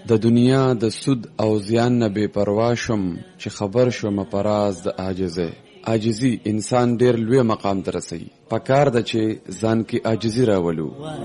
د دنیا د سود او زیان نه بې پروا شم چې خبر شوم په راز د عاجزۍ. عاجزي انسان ډیر لوی مقام ته رسوي. پکار ده چې ځان کې عاجزي راولو.